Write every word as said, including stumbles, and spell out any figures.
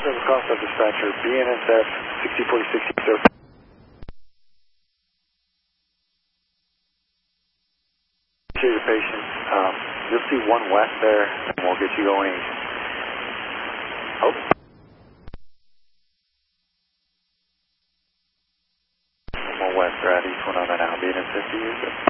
Double Crossroad Dispatcher, B N S F sixty forty sixty, sir. Appreciate your patience. Um, you'll see one west there, and we'll get you going. Oh. One more west, right? East one on that now. B N S fifty, is it?